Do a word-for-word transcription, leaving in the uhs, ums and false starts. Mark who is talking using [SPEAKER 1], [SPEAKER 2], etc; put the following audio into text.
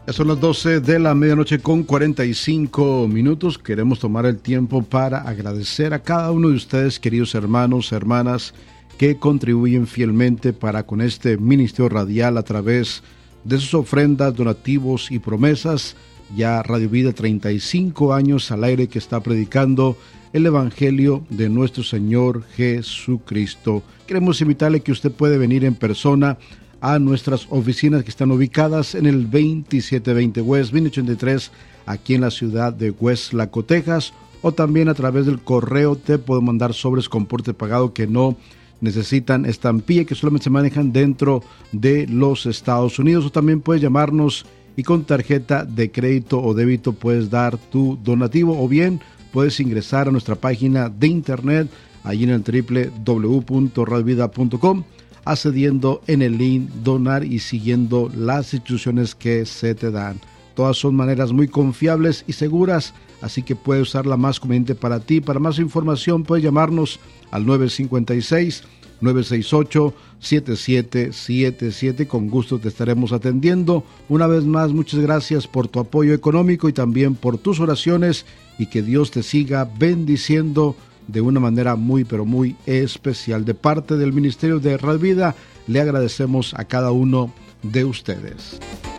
[SPEAKER 1] Ya son las doce de la medianoche con cuarenta y cinco minutos. Queremos tomar el tiempo para agradecer a cada uno de ustedes, queridos hermanos, hermanas, que contribuyen fielmente para con este ministerio radial a través de sus ofrendas, donativos y promesas. Ya Radio Vida, treinta y cinco años al aire, que está predicando el Evangelio de nuestro Señor Jesucristo. Queremos invitarle que usted puede venir en persona a nuestras oficinas que están ubicadas en el veintisiete veinte West veinte ochenta y tres, aquí en la ciudad de Westlaco, Texas, o también a través del correo. Te puedo mandar sobres con porte pagado que no necesitan estampilla, que solamente se manejan dentro de los Estados Unidos, o también puedes llamarnos y con tarjeta de crédito o débito puedes dar tu donativo, o bien puedes ingresar a nuestra página de internet allí en el doble u doble u doble u punto radio vida punto com, accediendo en el link donar y siguiendo las instrucciones que se te dan. Todas son maneras muy confiables y seguras, así que puedes usar la más conveniente para ti. Para más información puedes llamarnos al nueve cinco seis, nueve seis ocho, siete siete siete siete. Con gusto te estaremos atendiendo. Una vez más, muchas gracias por tu apoyo económico y también por tus oraciones, y que Dios te siga bendiciendo de una manera muy pero muy especial. De parte del Ministerio de Radio Vida, le agradecemos a cada uno de ustedes.